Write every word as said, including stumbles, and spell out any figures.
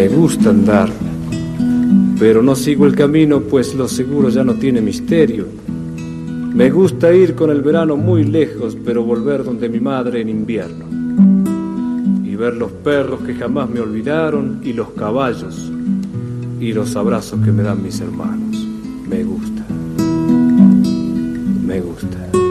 Me gusta andar, pero no sigo el camino, pues lo seguro ya no tiene misterio. Me gusta ir con el verano muy lejos, pero volver donde mi madre en invierno. Y ver los perros que jamás me olvidaron, y los caballos, y los abrazos que me dan mis hermanos. Me gusta, me gusta.